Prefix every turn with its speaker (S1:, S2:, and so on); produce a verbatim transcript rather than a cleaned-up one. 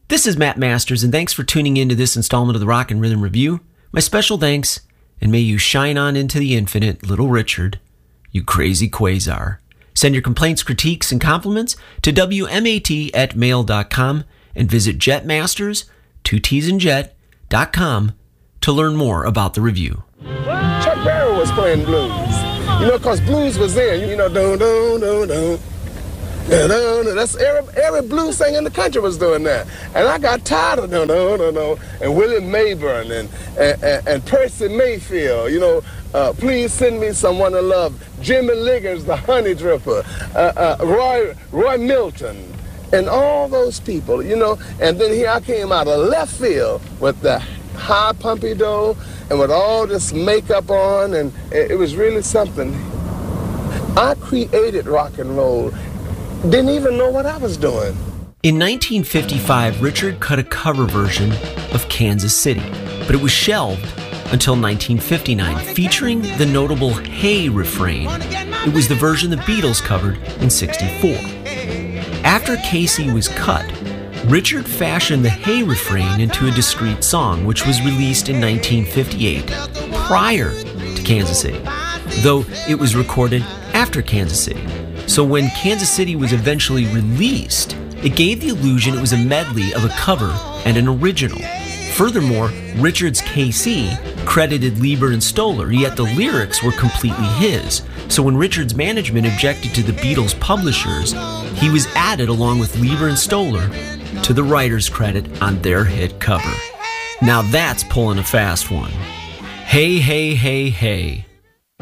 S1: This is Matt Masters, and thanks for tuning in to this installment of the Rock and Rhythm Review. My special thanks, and may you shine on into the infinite, Little Richard, you crazy quasar. Send your complaints, critiques, and compliments to W M A T at mail dot com and visit Jetmasters, two T's and jet, dot com to learn more about the review.
S2: Chuck Berry was playing blues, you know, because blues was there, you know, dun dun dun dun. That's every, every blues singer in the country was doing that. And I got tired of no, no, no, no. And Willie Mayburn and, and, and, and Percy Mayfield, you know, uh, please send me someone to love. Jimmy Liggins, the Honey Dripper, uh, uh, Roy, Roy Milton, and all those people, you know. And then here I came out of left field with the high pompadour and with all this makeup on, and it, it was really something. I created rock and roll. Didn't even know what I was doing.
S1: In nineteen fifty-five, Richard cut a cover version of Kansas City, but it was shelved until nineteen fifty-nine, featuring the notable Hey refrain. It was the version the Beatles covered in sixty-four. After Casey was cut, Richard fashioned the Hey refrain into a discrete song, which was released in nineteen fifty-eight, prior to Kansas City, though it was recorded after Kansas City. So when Kansas City was eventually released, it gave the illusion it was a medley of a cover and an original. Furthermore, Richard's K C credited Leiber and Stoller, yet the lyrics were completely his. So when Richard's management objected to the Beatles' publishers, he was added along with Leiber and Stoller to the writer's credit on their hit cover. Now that's pulling a fast one. Hey, hey, hey, hey.